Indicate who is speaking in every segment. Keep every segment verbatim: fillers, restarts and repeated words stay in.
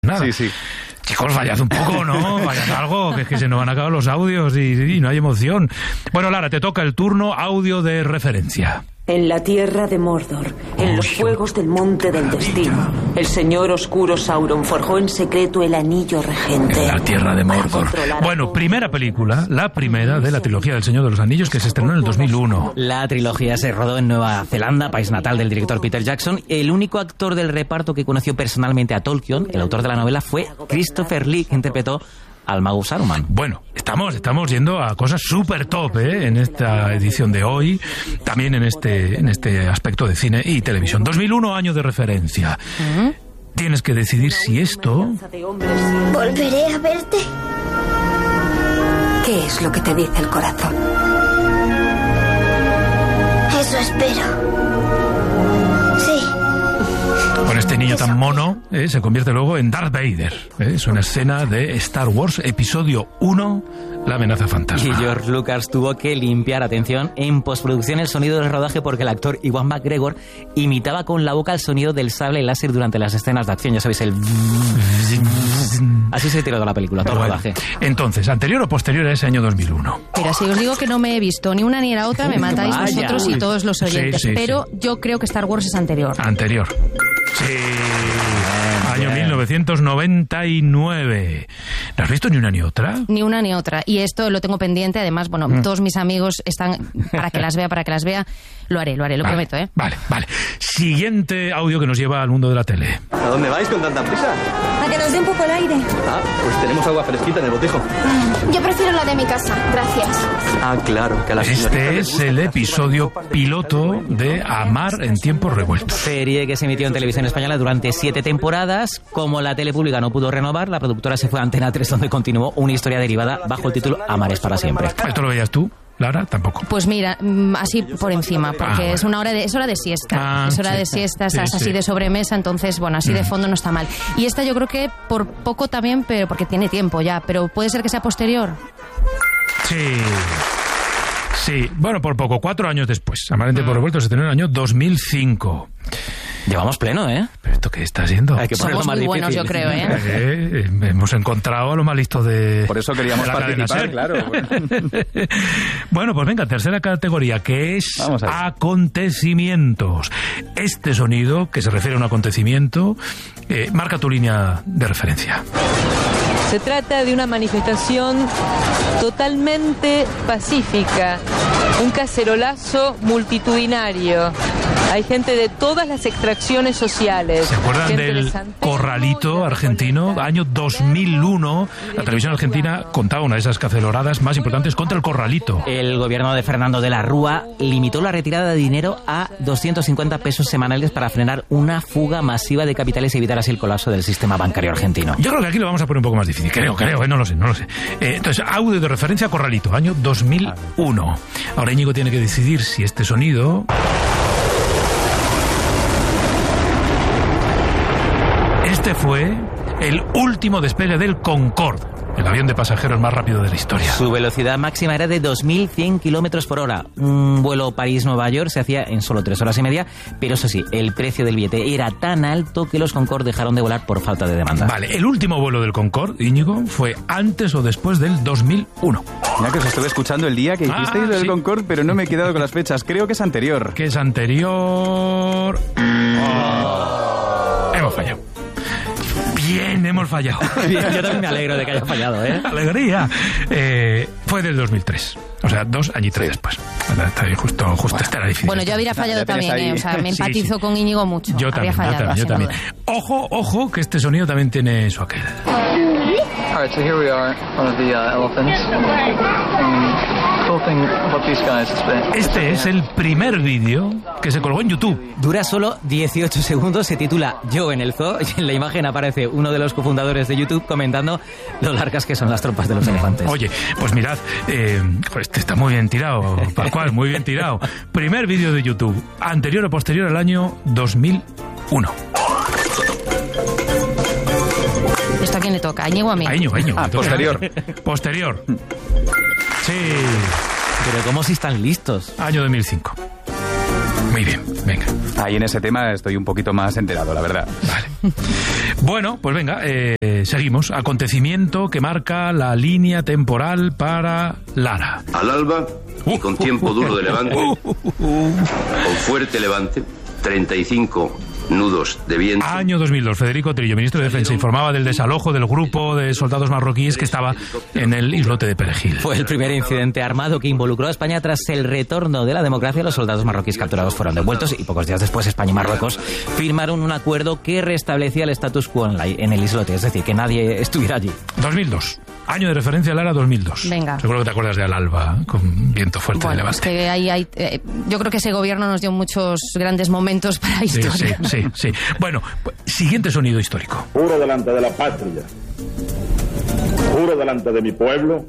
Speaker 1: nada.
Speaker 2: Sí, sí.
Speaker 1: Chicos, fallad un poco, ¿no? Fallad algo, que es que se nos van a acabar los audios y, y no hay emoción. Bueno, Lara, te toca el turno, audio de referencia.
Speaker 3: En la tierra de Mordor, en
Speaker 1: Uy,
Speaker 3: los fuegos del Monte del Destino, el señor oscuro Sauron forjó en secreto el anillo regente.
Speaker 1: En la tierra de Mordor.
Speaker 3: Controlar
Speaker 1: Bueno, primera película, la primera de la trilogía del Señor de los Anillos, que se estrenó en el dos mil uno.
Speaker 4: La trilogía se rodó en Nueva Zelanda, país natal del director Peter Jackson. El único actor del reparto que conoció personalmente a Tolkien, el autor de la novela, fue Christopher Lee, que interpretó al mago Saruman.
Speaker 1: Bueno, estamos, estamos yendo a cosas súper top, ¿eh? En esta edición de hoy, también en este, en este aspecto de cine y televisión. dos mil uno, año de referencia. Uh-huh. Tienes que decidir si esto...
Speaker 5: ¿Volveré a verte?
Speaker 3: ¿Qué es lo que te dice el corazón?
Speaker 5: Eso espero. Sí.
Speaker 1: Con este niño tan mono, eh, se convierte luego en Darth Vader. Eh, es una escena de Star Wars, episodio uno, La amenaza fantasma.
Speaker 4: Y George Lucas tuvo que limpiar, atención, en postproducción el sonido del rodaje porque el actor Ewan McGregor imitaba con la boca el sonido del sable láser durante las escenas de acción. Ya sabéis, el... Así se tiró toda la película, todo el
Speaker 1: bueno,
Speaker 4: rodaje.
Speaker 1: Entonces, ¿anterior o posterior a ese año dos mil uno?
Speaker 6: Mira, si os digo que no me he visto ni una ni la otra, me matáis
Speaker 4: Vaya.
Speaker 6: vosotros y todos los oyentes.
Speaker 1: Sí, sí,
Speaker 6: pero
Speaker 1: sí.
Speaker 6: yo creo que Star Wars es anterior.
Speaker 1: Anterior. Sí. Bien, año bien. mil novecientos noventa y nueve. ¿No has visto ni una ni otra?
Speaker 6: Ni una ni otra. Y esto lo tengo pendiente. Además, bueno, mm. todos mis amigos están para que las vea, para que las vea. Lo haré, lo haré, lo
Speaker 1: vale,
Speaker 6: prometo, ¿eh?
Speaker 1: Vale, vale. Siguiente audio que nos lleva al mundo de la tele.
Speaker 7: ¿A dónde vais con tanta prisa?
Speaker 5: A que nos dé un poco el aire.
Speaker 7: Ah, pues tenemos agua fresquita en el botijo.
Speaker 5: Yo prefiero la de mi casa, gracias.
Speaker 7: Ah, claro, que a la señorita
Speaker 1: Este
Speaker 7: les
Speaker 1: es
Speaker 7: gusta
Speaker 1: el
Speaker 7: mucho
Speaker 1: episodio
Speaker 7: la sopa de
Speaker 1: piloto de Amar en tiempos revueltos.
Speaker 4: Serie que se emitió en televisión española durante siete temporadas. Como la tele pública no pudo renovar, la productora se fue a Antena tres, donde continuó una historia derivada bajo el título Amar es para siempre.
Speaker 1: ¿Esto lo veías tú, Lara? Tampoco.
Speaker 6: Pues mira, así por encima, porque
Speaker 1: Ah, bueno.
Speaker 6: es una hora de es hora de siesta,
Speaker 1: Ah,
Speaker 6: es hora
Speaker 1: sí.
Speaker 6: de siesta,
Speaker 1: Sí,
Speaker 6: es así
Speaker 1: sí.
Speaker 6: de sobremesa, entonces bueno, así de fondo no está mal. Y esta yo creo que por poco también, pero porque tiene tiempo ya, pero puede ser que sea posterior.
Speaker 1: Sí. Sí, bueno, por poco, cuatro años después. Amar en tiempos revueltos se estrenó en el año dos mil cinco.
Speaker 4: Llevamos pleno, ¿eh?
Speaker 1: ¿Pero esto qué está haciendo?
Speaker 4: Hay que ponerlo
Speaker 6: Somos
Speaker 4: más
Speaker 6: muy
Speaker 4: difícil.
Speaker 6: buenos, yo creo, ¿eh?
Speaker 1: Eh, eh, hemos encontrado a lo más listo de...
Speaker 2: Por eso queríamos
Speaker 1: de la cadena
Speaker 2: participar,
Speaker 1: SER.
Speaker 2: claro.
Speaker 1: Bueno, pues venga, tercera categoría, que es
Speaker 2: Vamos a ver.
Speaker 1: acontecimientos. Este sonido, que se refiere a un acontecimiento, eh, marca tu línea de referencia.
Speaker 8: Se trata de una manifestación totalmente pacífica, un cacerolazo multitudinario. Hay gente de todas las extracciones sociales.
Speaker 1: ¿Se acuerdan
Speaker 8: Gente
Speaker 1: del
Speaker 8: de San Telmo,
Speaker 1: corralito
Speaker 8: de
Speaker 1: argentino?
Speaker 8: Recoleta,
Speaker 1: Año dos mil uno, la televisión argentina contaba una de esas caceroladas más importantes contra el corralito.
Speaker 4: El gobierno de Fernando de la Rúa limitó la retirada de dinero a doscientos cincuenta pesos semanales para frenar una fuga masiva de capitales y evitar así el colapso del sistema bancario argentino.
Speaker 1: Yo creo que aquí lo vamos a poner un poco más difícil. Creo, creo, eh, no lo sé, no lo sé. Eh, entonces, audio de referencia corralito, año dos mil uno. Ahora Íñigo tiene que decidir si este sonido... Este fue el último despegue del Concorde, el avión de pasajeros más rápido de la historia.
Speaker 4: Su velocidad máxima era de dos mil cien kilómetros por hora. Un vuelo París-Nueva York se hacía en solo tres horas y media, pero eso sí, el precio del billete era tan alto que los Concorde dejaron de volar por falta de demanda.
Speaker 1: Vale, el último vuelo del Concorde, Íñigo, fue antes o después del dos mil uno.
Speaker 2: Mira que os estuve escuchando el día que
Speaker 1: Ah,
Speaker 2: hicisteis lo del
Speaker 1: sí.
Speaker 2: Concorde, pero no me he quedado con las fechas. Creo que es anterior.
Speaker 1: Que es anterior... Oh. Hemos fallado. Bien, hemos fallado.
Speaker 4: Yo también me alegro de que haya fallado, ¿eh?
Speaker 1: Alegría. Eh, fue del dos mil tres. O sea, dos añitos
Speaker 2: Sí.
Speaker 1: después. Está ahí justo, justo esta era difícil.
Speaker 6: Bueno, yo habría fallado
Speaker 2: ya tienes
Speaker 6: también,
Speaker 2: ahí.
Speaker 6: ¿eh? O sea, me
Speaker 1: Sí,
Speaker 6: empatizo
Speaker 1: sí.
Speaker 6: con Íñigo mucho.
Speaker 1: Yo
Speaker 6: habría
Speaker 1: también,
Speaker 6: fallado,
Speaker 1: yo también, yo
Speaker 6: sin
Speaker 1: también.
Speaker 6: duda.
Speaker 1: Ojo, ojo, que este sonido también tiene su aquel.
Speaker 7: All right, so here we are, one of the uh, elephants. And cool thing about these guys is that
Speaker 1: Este es el primer vídeo que se colgó en YouTube.
Speaker 4: Dura solo dieciocho segundos, se titula Yo en el zoo y en la imagen aparece uno de los cofundadores de YouTube comentando lo largas que son las trompas de los elefantes.
Speaker 1: Oye, pues mirad, eh, pues este está muy bien tirado, Pascual, muy bien tirado. Primer vídeo de YouTube, anterior o posterior al año dos mil uno.
Speaker 6: ¿Esto a quién le toca? ¿A Íñigo o a mí?
Speaker 1: A Íñigo, a Íñigo.
Speaker 2: Ah,
Speaker 1: me toca.
Speaker 2: posterior.
Speaker 1: Posterior. Sí,
Speaker 4: Pero ¿cómo si están listos?
Speaker 1: año dos mil cinco. Muy bien, venga.
Speaker 2: Ahí en ese tema estoy un poquito más enterado, la verdad.
Speaker 1: Vale. Bueno, pues venga, eh, seguimos. Acontecimiento que marca la línea temporal para Lara.
Speaker 9: Al alba y con tiempo duro de levante, con fuerte levante, treinta y cinco nudos de viento.
Speaker 1: Año dos mil dos, Federico Trillo, ministro de Defensa, informaba del desalojo del grupo de soldados marroquíes que estaba en el islote de Perejil.
Speaker 4: Fue el primer incidente armado que involucró a España tras el retorno de la democracia. Los soldados marroquíes capturados fueron devueltos y pocos días después España y Marruecos firmaron un acuerdo que restablecía el status quo en, la, en el islote, es decir, que nadie estuviera allí.
Speaker 1: dos mil dos. Año de referencia, Lara, dos mil dos.
Speaker 6: Venga.
Speaker 1: Seguro que te acuerdas de Al alba, con viento fuerte
Speaker 6: bueno,
Speaker 1: de levante.
Speaker 6: Es que hay, hay, eh, yo creo que ese gobierno nos dio muchos grandes momentos para la historia.
Speaker 1: Sí, sí, sí, sí. Bueno, siguiente sonido histórico.
Speaker 10: Juro delante de la patria, juro delante de mi pueblo,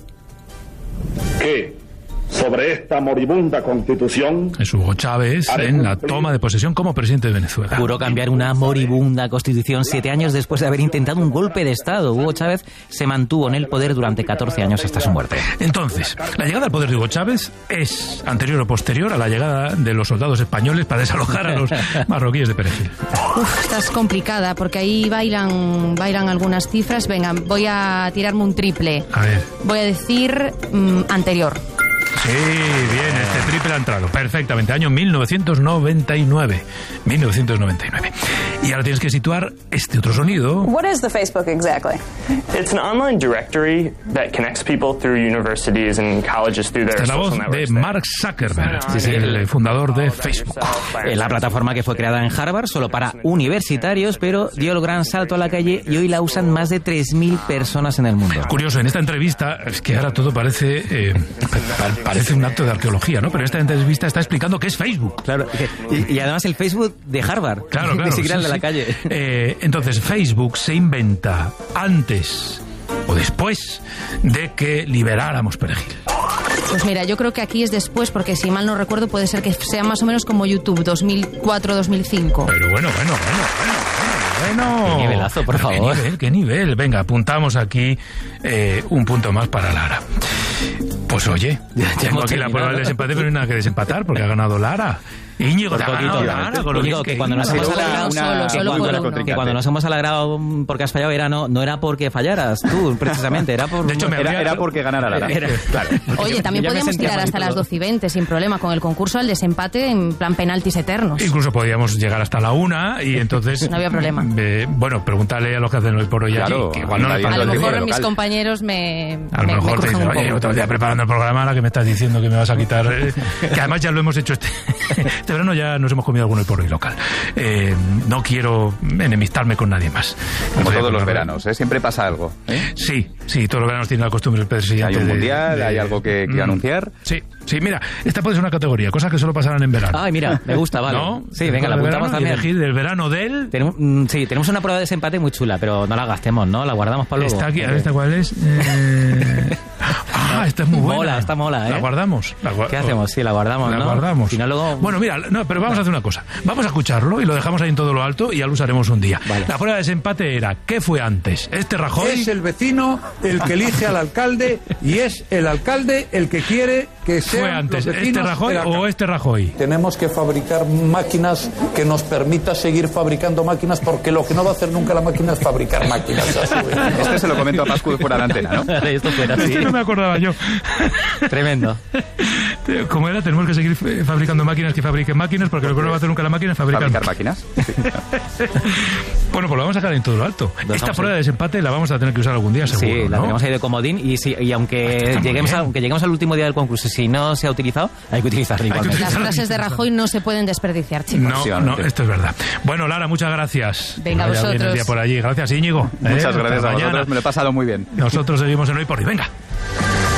Speaker 10: que sobre esta moribunda constitución...
Speaker 1: Es Hugo Chávez en la toma de posesión como presidente de Venezuela.
Speaker 4: Juró cambiar una moribunda constitución siete años después de haber intentado un golpe de Estado. Hugo Chávez se mantuvo en el poder durante catorce años hasta su muerte.
Speaker 1: Entonces, la llegada al poder de Hugo Chávez es anterior o posterior a la llegada de los soldados españoles para desalojar a los marroquíes de Perejil.
Speaker 6: Uf, esta es complicada porque ahí bailan, bailan algunas cifras. Venga, voy a tirarme un triple.
Speaker 1: A ver.
Speaker 6: Voy a decir mmm, anterior.
Speaker 1: Sí, bien, este triple ha entrado perfectamente. Año mil novecientos noventa y nueve. mil novecientos noventa y nueve. Y ahora tienes que situar este otro sonido.
Speaker 11: What is the Facebook exactly?
Speaker 12: It's an online directory that connects people through universities and colleges through their
Speaker 1: Esta es la voz de Mark Zuckerberg, sí, sí, el fundador de Facebook.
Speaker 4: La plataforma que fue creada en Harvard solo para universitarios, pero dio el gran salto a la calle y hoy la usan más de tres mil personas en el mundo.
Speaker 1: Curioso, en esta entrevista, es que ahora todo parece... Eh, Parece un acto de arqueología, ¿no? Pero esta entrevista está explicando qué es Facebook.
Speaker 4: Claro, y, y además el Facebook de Harvard.
Speaker 1: Claro, claro.
Speaker 4: Ni siquiera
Speaker 1: sí,
Speaker 4: el de la
Speaker 1: sí.
Speaker 4: calle.
Speaker 1: Eh, entonces, Facebook se inventa antes o después de que liberáramos Perejil.
Speaker 6: Pues mira, yo creo que aquí es después, porque si mal no recuerdo puede ser que sea más o menos como YouTube, dos mil cuatro dos mil cinco.
Speaker 1: Pero bueno, bueno, bueno, bueno. Bueno,
Speaker 4: qué nivelazo, por
Speaker 1: pero
Speaker 4: favor.
Speaker 1: Qué nivel, qué nivel. Venga, apuntamos aquí eh, un punto más para Lara. Pues oye, ya tengo aquí la prueba del desempate, pero no hay nada que desempatar porque ha ganado Lara. Íñigo, te ha ganado Lara. Con lo
Speaker 4: Íñigo, que cuando nos hemos alegrado
Speaker 6: solo, solo por uno.
Speaker 4: Que cuando nos hemos alegrado porque has fallado era no, no era porque fallaras tú, precisamente, era por...
Speaker 1: De hecho, me
Speaker 2: era, era porque ganara Lara.
Speaker 4: Era,
Speaker 2: claro.
Speaker 6: Oye, también podíamos tirar hasta las doce y veinte sin problema con el concurso al desempate en plan penaltis eternos.
Speaker 1: Incluso podíamos llegar hasta la una y entonces...
Speaker 6: No había problema.
Speaker 1: Eh, bueno, pregúntale a los que hacen el poro ya
Speaker 2: claro,
Speaker 1: aquí, que igual no
Speaker 6: a lo mejor mis compañeros me
Speaker 1: A lo
Speaker 6: me,
Speaker 1: mejor
Speaker 6: me
Speaker 1: te dicen, oye, otro día preparando el programa, la que me estás diciendo que me vas a quitar... Eh, que además ya lo hemos hecho este... este verano ya nos hemos comido alguno el poro y local. Eh, no quiero enemistarme con nadie más.
Speaker 2: Como todos los veranos, ¿eh? Siempre pasa algo. ¿eh?
Speaker 1: Sí, sí, todos los veranos tienen la costumbre el presidente.
Speaker 2: Hay un
Speaker 1: de,
Speaker 2: mundial,
Speaker 1: de,
Speaker 2: hay algo que, que
Speaker 1: mm,
Speaker 2: anunciar.
Speaker 1: Sí, sí, mira, esta puede ser una categoría, cosas que solo pasarán en verano.
Speaker 4: Ay, mira, me gusta, vale.
Speaker 1: ¿No?
Speaker 4: Sí, venga, la apuntamos también.
Speaker 1: Elegir del verano del...
Speaker 4: Tenemos, mm, sí, tenemos una prueba de desempate muy chula, pero no la gastemos, ¿no? La guardamos para luego.
Speaker 1: Está aquí, a ver, ¿esta cuál es? Eh... Ah, esta es muy buena.
Speaker 4: Mola, está mola, ¿eh?
Speaker 1: La guardamos. La gu...
Speaker 4: ¿Qué hacemos? Sí, la guardamos,
Speaker 1: la
Speaker 4: ¿no?
Speaker 1: guardamos.
Speaker 4: Si no, luego...
Speaker 1: Bueno, mira, no, pero vamos a hacer una cosa. Vamos a escucharlo y lo dejamos ahí en todo lo alto y ya lo usaremos un día. Vale. La prueba de desempate era, ¿qué fue antes? ¿Este Rajoy?
Speaker 13: Es el vecino el que elige al alcalde y es el alcalde el que quiere que sean
Speaker 1: ¿Fue antes
Speaker 13: los
Speaker 1: este Rajoy o este Rajoy?
Speaker 13: Tenemos que fabricar máquinas que nos permita seguir fabricando máquinas, porque lo que no va a hacer nunca la máquina es fabricar máquinas.
Speaker 2: Este se lo comento a Pascu fuera de antena, ¿no?
Speaker 4: Esto fuera así.
Speaker 1: Este no me acordaba yo.
Speaker 4: Tremendo.
Speaker 1: ¿Cómo era? Tenemos que seguir fabricando máquinas que fabriquen máquinas, porque lo que no va a hacer nunca la máquina es fabricar,
Speaker 2: ¿Fabricar máquinas. Sí.
Speaker 1: Bueno, pues lo vamos a sacar en todo lo alto. Lo Esta prueba de desempate la vamos a tener que usar algún día, seguro.
Speaker 4: Sí, la
Speaker 1: ¿no?
Speaker 4: tenemos ahí de comodín y, si, y aunque, lleguemos a, aunque lleguemos al último día del concurso, si no se ha utilizado, hay que utilizarla igualmente.
Speaker 6: Las frases de Rajoy no se pueden desperdiciar, chicos.
Speaker 1: No, no, esto es verdad. Bueno, Lara, muchas gracias.
Speaker 6: Venga,
Speaker 1: Vaya
Speaker 6: vosotros.
Speaker 1: bien el día por allí. Gracias, Íñigo.
Speaker 2: Muchas
Speaker 1: ¿eh?
Speaker 2: gracias a vosotros, me lo he pasado muy bien.
Speaker 1: Nosotros seguimos en Hoy por Hoy. Venga.